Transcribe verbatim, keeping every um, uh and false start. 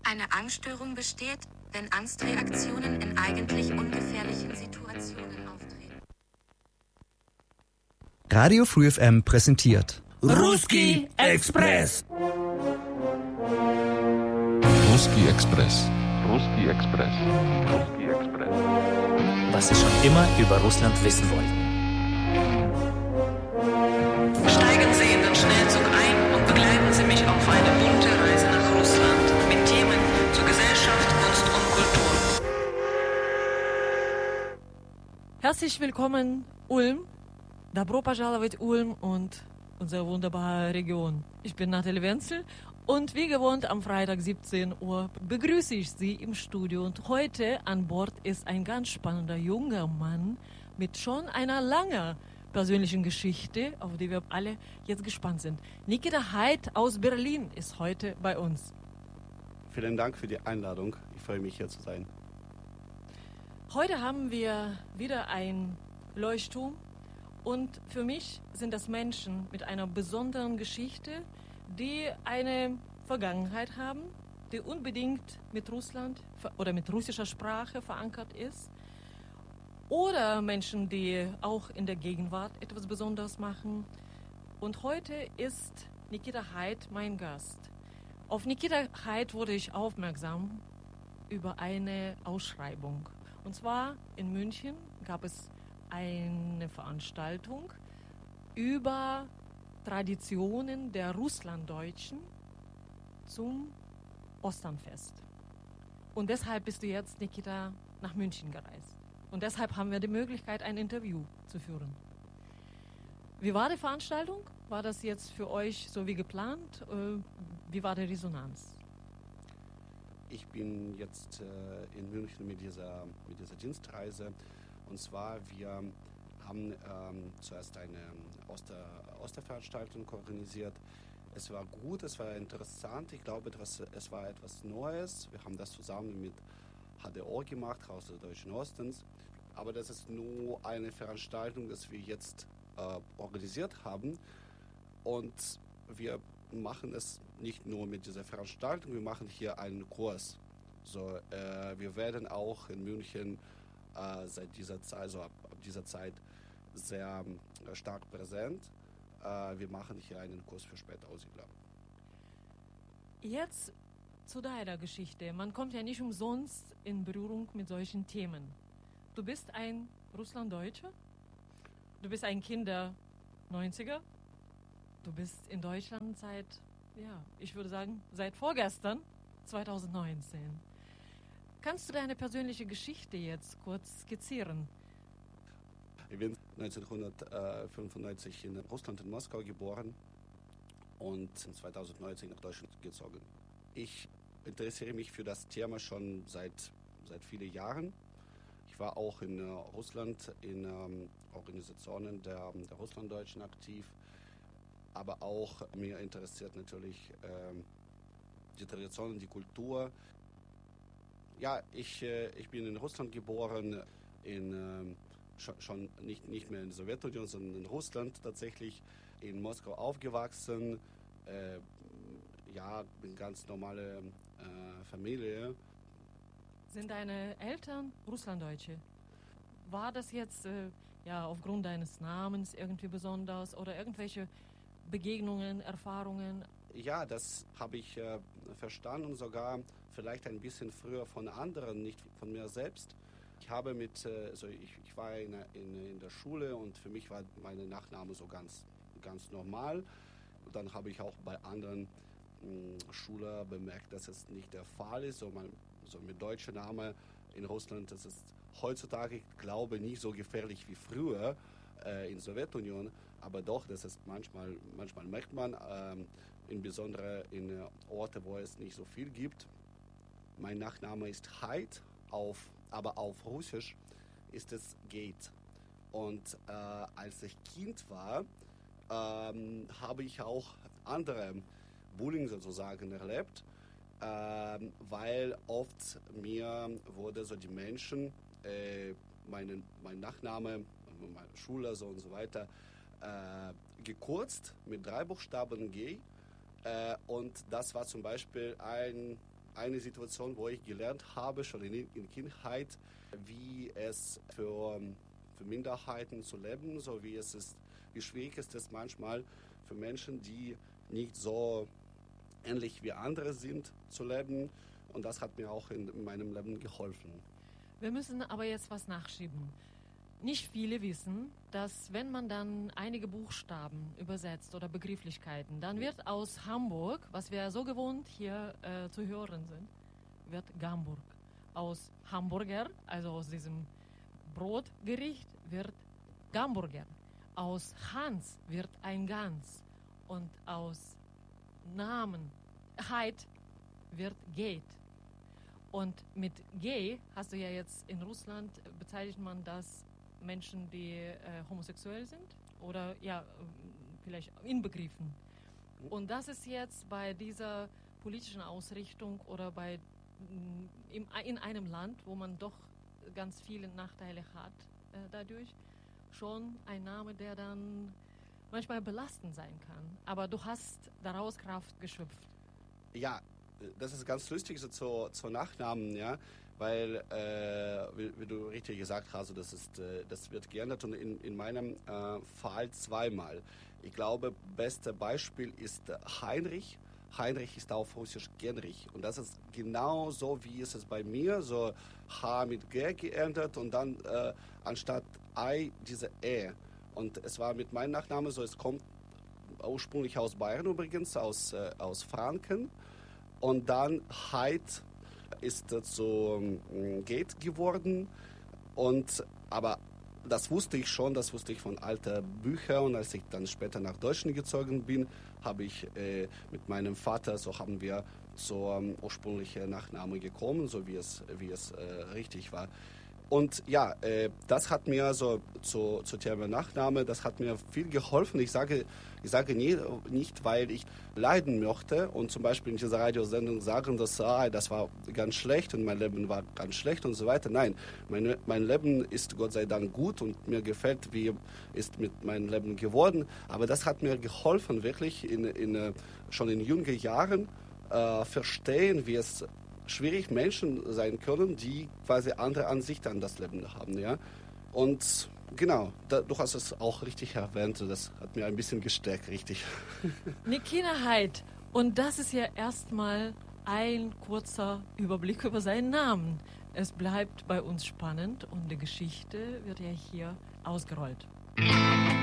Eine Angststörung besteht, wenn Angstreaktionen in eigentlich ungefährlichen Situationen auftreten. Radio Free F M präsentiert Ruski Express. Ruski Express. Ruski Express. Ruski Express. Was Sie schon immer über Russland wissen wollten. Steigen Sie in den Schnellzug ein und begleiten Sie mich auf eine bunte Reise nach Russland mit Themen zu Gesellschaft, Kunst und Kultur. Herzlich willkommen, Ulm. Добро пожаловать, Ulm und unsere wunderbare Region. Ich bin Nathalie Wenzel und wie gewohnt am Freitag siebzehn Uhr begrüße ich Sie im Studio. Und heute an Bord ist ein ganz spannender junger Mann mit schon einer langen persönlichen Geschichte, auf die wir alle jetzt gespannt sind. Nikita Heid aus Berlin ist heute bei uns. Vielen Dank für die Einladung. Ich freue mich, hier zu sein. Heute haben wir wieder ein Leuchtturm. Und für mich sind das Menschen mit einer besonderen Geschichte, die eine Vergangenheit haben, die unbedingt mit Russland oder mit russischer Sprache verankert ist. Oder Menschen, die auch in der Gegenwart etwas Besonderes machen. Und heute ist Nikita Heid mein Gast. Auf Nikita Heid wurde ich aufmerksam über eine Ausschreibung. Und zwar in München gab es eine Veranstaltung über Traditionen der Russlanddeutschen zum Osternfest. Und deshalb bist du jetzt, Nikita, nach München gereist. Und deshalb haben wir die Möglichkeit, ein Interview zu führen. Wie war die Veranstaltung? War das jetzt für euch so wie geplant? Wie war die Resonanz? Ich bin jetzt äh, in München mit dieser, mit dieser Dienstreise. Und zwar, wir haben ähm, zuerst eine Oster, Osterveranstaltung organisiert. Es war gut, es war interessant. Ich glaube, etwas, es war etwas Neues. Wir haben das zusammen mit H D O gemacht, Haus des Deutschen Ostens. Aber das ist nur eine Veranstaltung, die wir jetzt äh, organisiert haben. Und wir machen es nicht nur mit dieser Veranstaltung, wir machen hier einen Kurs. So, äh, wir werden auch in München äh, seit dieser Zeit, also ab, ab dieser Zeit sehr äh, stark präsent. Äh, wir machen hier einen Kurs für Spätaussiedler. Jetzt zu deiner Geschichte. Man kommt ja nicht umsonst in Berührung mit solchen Themen. Du bist ein Russlanddeutscher, du bist ein Kind der neunziger, du bist in Deutschland seit, ja, ich würde sagen, seit vorgestern, zwanzig neunzehn. Kannst du deine persönliche Geschichte jetzt kurz skizzieren? Ich bin neunzehnhundertfünfundneunzig in Russland, in Moskau geboren und zwanzig neunzehn nach Deutschland gezogen. Ich interessiere mich für das Thema schon seit, seit vielen Jahren. Ich war auch in uh, Russland in ähm, Organisationen der, der Russlanddeutschen aktiv, aber auch mir interessiert natürlich ähm, die Tradition, die Kultur. Ja, ich, äh, ich bin in Russland geboren, in, ähm, schon, schon nicht, nicht mehr in der Sowjetunion, sondern in Russland tatsächlich, in Moskau aufgewachsen. Äh, ja, bin ganz normale äh, Familie. Sind deine Eltern Russlanddeutsche? War das jetzt äh, ja, aufgrund deines Namens irgendwie besonders oder irgendwelche Begegnungen, Erfahrungen? Ja, das habe ich äh, verstanden, sogar vielleicht ein bisschen früher von anderen, nicht von mir selbst. Ich habe mit, äh, also ich, ich war in, in, in der Schule und für mich war mein Nachname so ganz, ganz normal. Und dann habe ich auch bei anderen mh, Schülern bemerkt, dass es nicht der Fall ist. So, man, so mit deutschem Namen in Russland, das ist heutzutage, ich glaube, nicht so gefährlich wie früher äh, in der Sowjetunion. Aber doch, das ist manchmal, manchmal merkt man, ähm, insbesondere in äh, Orten, wo es nicht so viel gibt. Mein Nachname ist Heid, auf, aber auf Russisch ist es Gate. Und äh, als ich Kind war, ähm, habe ich auch andere Bullying sozusagen erlebt, ähm, weil oft mir wurde so die Menschen, äh, meine, mein Nachname, meine Schule so und so weiter, äh, gekürzt mit drei Buchstaben G. Äh, und das war zum Beispiel ein eine Situation, wo ich gelernt habe, schon in der Kindheit, wie es für, für Minderheiten zu leben, so wie es ist, wie schwierig ist es manchmal für Menschen, die nicht so ähnlich wie andere sind, zu leben. Und das hat mir auch in, in meinem Leben geholfen. Wir müssen aber jetzt was nachschieben. Nicht viele wissen, dass wenn man dann einige Buchstaben übersetzt oder Begrifflichkeiten, dann wird aus Hamburg, was wir so gewohnt hier äh, zu hören sind, wird Gamburg. Aus Hamburger, also aus diesem Brotgericht, wird Gamburger. Aus Hans wird ein Gans. Und aus Namen, Heit, wird Geht. Und mit Gay hast du ja jetzt in Russland, bezeichnet man das Menschen, die äh, homosexuell sind oder ja, vielleicht inbegriffen. Und das ist jetzt bei dieser politischen Ausrichtung oder bei im, in einem Land, wo man doch ganz viele Nachteile hat äh, dadurch, schon ein Name, der dann manchmal belastend sein kann. Aber du hast daraus Kraft geschöpft. Ja, das ist ganz lustig so zu, zu Nachnamen, ja, weil, äh, wie, wie du richtig gesagt hast, das, ist, äh, das wird geändert und in, in meinem äh, Fall zweimal. Ich glaube, beste Beispiel ist Heinrich. Heinrich ist auf Russisch Genrich und das ist genau so, wie es ist bei mir, so H mit G geändert und dann äh, anstatt I diese E. Und es war mit meinem Nachnamen so, es kommt ursprünglich aus Bayern übrigens, aus, äh, aus Franken. Und dann Heid ist so äh, Geht geworden. Und, aber das wusste ich schon, das wusste ich von alten Büchern. Und als ich dann später nach Deutschland gezogen bin, habe ich äh, mit meinem Vater, so haben wir zur ähm, ursprünglichen Nachname gekommen, so wie es, wie es äh, richtig war. Und ja, äh, das hat mir so zu, zu Thema Nachname, das hat mir viel geholfen. Ich sage, ich sage nie, nicht, weil ich leiden möchte und zum Beispiel in dieser Radiosendung sagen, dass ah, das war ganz schlecht und mein Leben war ganz schlecht und so weiter. Nein, mein, mein Leben ist Gott sei Dank gut und mir gefällt, wie ist mit meinem Leben geworden. Aber das hat mir geholfen, wirklich in, in, schon in jungen Jahren äh, verstehen, wie es schwierig Menschen sein können, die quasi andere Ansichten an das Leben haben, ja. Und genau, da, du hast es auch richtig erwähnt, das hat mir ein bisschen gestärkt, richtig. Nikina Heid, und das ist ja erstmal ein kurzer Überblick über seinen Namen. Es bleibt bei uns spannend und die Geschichte wird ja hier ausgerollt.